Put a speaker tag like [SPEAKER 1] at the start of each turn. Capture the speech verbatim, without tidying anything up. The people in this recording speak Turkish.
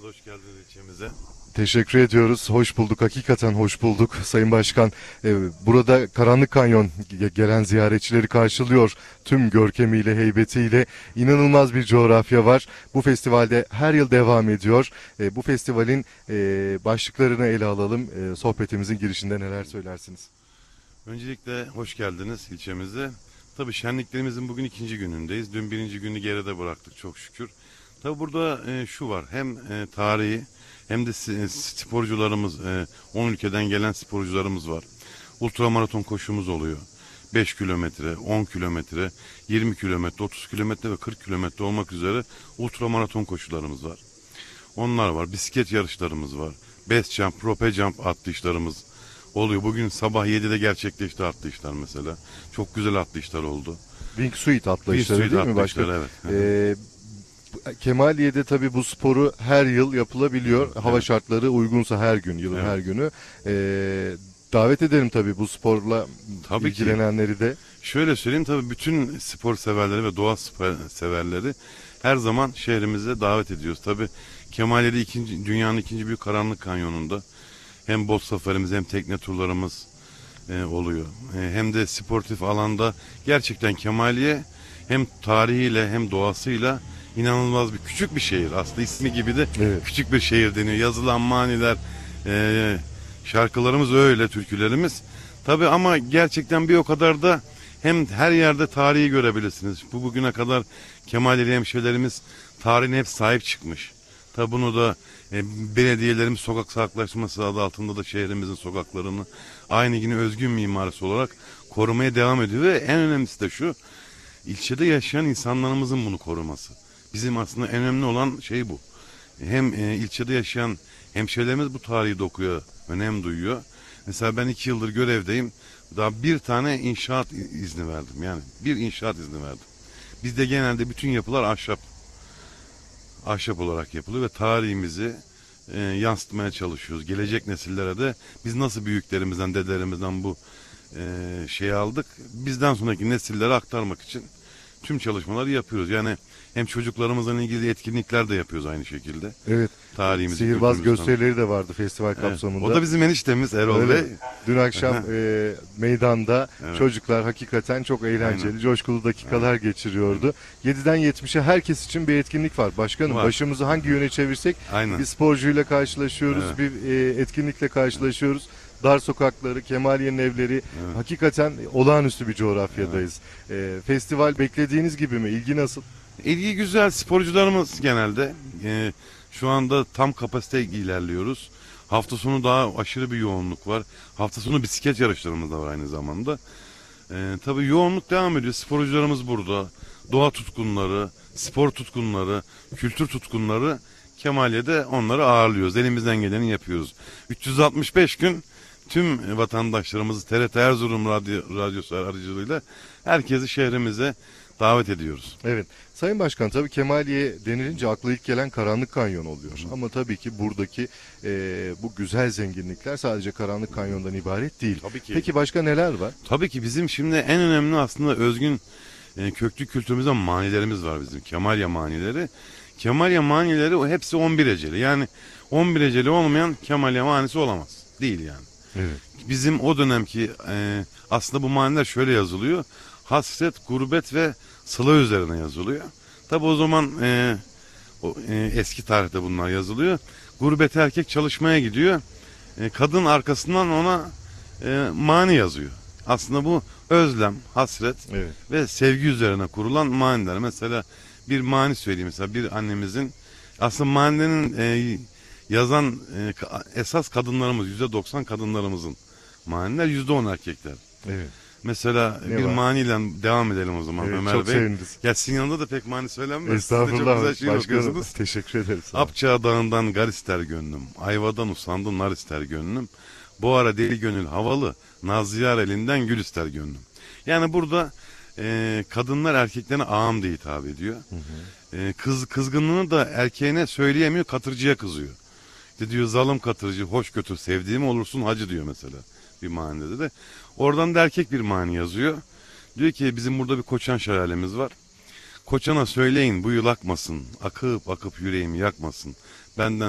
[SPEAKER 1] Murat, hoş geldiniz ilçemize.
[SPEAKER 2] Teşekkür ediyoruz. Hoş bulduk. Hakikaten hoş bulduk Sayın Başkan. Ee, burada Karanlık Kanyon ge- gelen ziyaretçileri karşılıyor. Tüm görkemiyle, heybetiyle inanılmaz bir coğrafya var. Bu festivalde her yıl devam ediyor. Ee, bu festivalin e, başlıklarını ele alalım. Ee, sohbetimizin girişinde neler söylersiniz?
[SPEAKER 1] Öncelikle hoş geldiniz ilçemize. Tabii şenliklerimizin bugün ikinci günündeyiz. Dün birinci günü geride bıraktık çok şükür. Tabii burada e, şu var, hem e, tarihi hem de si- sporcularımız, e, on ülkeden gelen sporcularımız var. Ultramaraton koşumuz oluyor. beş kilometre, on kilometre, yirmi kilometre, otuz kilometre ve kırk kilometre olmak üzere ultramaraton koşularımız var. Onlar var. Bisiklet yarışlarımız var. Best jump, rope jump atlayışlarımız oluyor. Bugün sabah yedide gerçekleşti atlayışlar mesela. Çok güzel atlayışlar oldu.
[SPEAKER 2] Wingsuit atlayışları
[SPEAKER 1] Wingsuit
[SPEAKER 2] değil mi
[SPEAKER 1] atlayışları,
[SPEAKER 2] başkan?
[SPEAKER 1] evet.
[SPEAKER 2] Ee, Kemaliye'de tabii bu sporu her yıl yapılabiliyor. Hava
[SPEAKER 1] Evet.
[SPEAKER 2] şartları uygunsa her gün, yılın
[SPEAKER 1] Evet.
[SPEAKER 2] her günü. Ee, davet edelim tabii bu sporla
[SPEAKER 1] Tabii ki.
[SPEAKER 2] ilgilenenleri de.
[SPEAKER 1] Şöyle söyleyeyim, tabii bütün spor severleri ve doğa spor severleri her zaman şehrimize davet ediyoruz. Tabii Kemaliye'de ikinci, dünyanın ikinci büyük karanlık kanyonunda hem bot safarimiz hem tekne turlarımız e, oluyor. E, hem de sportif alanda gerçekten Kemaliye hem tarihiyle hem doğasıyla inanılmaz bir küçük bir şehir. Aslında ismi gibi de
[SPEAKER 2] Evet.
[SPEAKER 1] küçük bir şehir deniyor. Yazılan maniler, e, şarkılarımız öyle, türkülerimiz. Tabii ama gerçekten bir o kadar da hem her yerde tarihi görebilirsiniz. Bu bugüne kadar Kemaliyeli hemşehrilerimiz tarihine hep sahip çıkmış. Tabii bunu da e, belediyelerimiz sokak sağlıklaşması adı altında da şehrimizin sokaklarını aynı yine özgün mimarisi olarak korumaya devam ediyor. Ve en önemlisi de şu, ilçede yaşayan insanlarımızın bunu koruması. Bizim aslında en önemli olan şey bu. Hem e, ilçede yaşayan hemşehrilerimiz bu tarihi dokuya önem duyuyor. Mesela ben iki yıldır görevdeyim. Daha bir tane inşaat izni verdim. Yani bir inşaat izni verdim. Bizde genelde bütün yapılar ahşap. Ahşap olarak yapılıyor ve tarihimizi e, yansıtmaya çalışıyoruz. Gelecek nesillere de biz nasıl büyüklerimizden, dedelerimizden bu e, şeyi aldık, bizden sonraki nesillere aktarmak için tüm çalışmaları yapıyoruz. Yani hem çocuklarımızla ilgili etkinlikler de yapıyoruz aynı şekilde.
[SPEAKER 2] Evet.
[SPEAKER 1] Tarihimizi,
[SPEAKER 2] Sihirbaz
[SPEAKER 1] kültürümüzü
[SPEAKER 2] gösterileri de vardı festival
[SPEAKER 1] Evet.
[SPEAKER 2] kapsamında.
[SPEAKER 1] O da bizim eniştemiz Erol
[SPEAKER 2] Öyle.
[SPEAKER 1] Bey.
[SPEAKER 2] Dün akşam e, meydanda
[SPEAKER 1] Evet.
[SPEAKER 2] çocuklar hakikaten çok eğlenceli,
[SPEAKER 1] Aynen.
[SPEAKER 2] coşkulu dakikalar geçiriyordu. yediden yetmişe herkes için bir etkinlik var. Başkanım,
[SPEAKER 1] Var.
[SPEAKER 2] başımızı hangi yöne çevirsek
[SPEAKER 1] Aynen.
[SPEAKER 2] bir sporcuyla karşılaşıyoruz,
[SPEAKER 1] Evet.
[SPEAKER 2] bir e, etkinlikle karşılaşıyoruz. Dar sokakları, Kemaliye'nin evleri,
[SPEAKER 1] Evet.
[SPEAKER 2] hakikaten olağanüstü bir coğrafyadayız. E, festival beklediğiniz gibi mi? İlgi nasıl?
[SPEAKER 1] İlgi güzel. Sporcularımız genelde e, şu anda tam kapasite ilerliyoruz. Hafta sonu daha aşırı bir yoğunluk var. Hafta sonu bisiklet yarışlarımız da var aynı zamanda. E, tabii yoğunluk devam ediyor. Sporcularımız burada. Doğa tutkunları, spor tutkunları, kültür tutkunları Kemaliye'de onları ağırlıyoruz. Elimizden geleni yapıyoruz. üç yüz altmış beş gün tüm vatandaşlarımızı T R T Erzurum Radyo, Radyosu aracılığıyla herkesi şehrimize davet ediyoruz.
[SPEAKER 2] Evet. Sayın Başkan, tabii Kemaliye denilince akla ilk gelen Karanlık Kanyon oluyor. Ama tabii ki buradaki e, bu güzel zenginlikler sadece Karanlık Kanyon'dan ibaret değil.
[SPEAKER 1] Tabii ki.
[SPEAKER 2] Peki başka neler var?
[SPEAKER 1] Tabii ki bizim şimdi en önemli aslında özgün e, köklü kültürümüzde manilerimiz var bizim. Kemalya manileri. Kemalya manileri o hepsi on bir eceli. Yani on bir eceli olmayan Kemalya manisi olamaz. Değil yani.
[SPEAKER 2] Evet.
[SPEAKER 1] Bizim o dönemki e, aslında bu maniler şöyle yazılıyor. Hasret, gurbet ve sıla üzerine yazılıyor. Tabi o zaman e, o, e, eski tarihte bunlar yazılıyor. Gurbet erkek çalışmaya gidiyor. E, kadın arkasından ona e, mani yazıyor. Aslında bu özlem, hasret
[SPEAKER 2] Evet.
[SPEAKER 1] ve sevgi üzerine kurulan maniler. Mesela bir mani söyleyeyim. Mesela bir annemizin aslında manilerin e, yazan e, esas kadınlarımız yüzde doksan kadınlarımızın maniler, yüzde on erkekler.
[SPEAKER 2] Evet.
[SPEAKER 1] Mesela
[SPEAKER 2] Ne
[SPEAKER 1] bir
[SPEAKER 2] var?
[SPEAKER 1] maniyle devam edelim o zaman
[SPEAKER 2] Evet,
[SPEAKER 1] Ömer
[SPEAKER 2] çok
[SPEAKER 1] Bey.
[SPEAKER 2] seviniriz.
[SPEAKER 1] Ya sizin yanında da pek mani söylenmez. Siz de
[SPEAKER 2] Estağfurullah
[SPEAKER 1] çok güzel şiir
[SPEAKER 2] başkanım.
[SPEAKER 1] okuyorsunuz.
[SPEAKER 2] Teşekkür ederiz. Sağ olun.
[SPEAKER 1] Apçağı dağından gar ister gönlüm, ayvadan usandı nar ister gönlüm. Bu ara deli gönül havalı, nazlıyar elinden gül ister gönlüm. Yani burada e, kadınlar erkeklerine ağam diye hitap ediyor.
[SPEAKER 2] Hı hı.
[SPEAKER 1] E, kız kızgınlığını da erkeğine söyleyemiyor, katırcıya kızıyor. İşte diyor zalim katırcı, hoş götür sevdiğim olursun hacı diyor mesela bir manide de. Oradan da erkek bir mani yazıyor. Diyor ki bizim burada bir koçan şelalemiz var. Koçana söyleyin bu yıl akmasın, akıp akıp yüreğimi yakmasın. Benden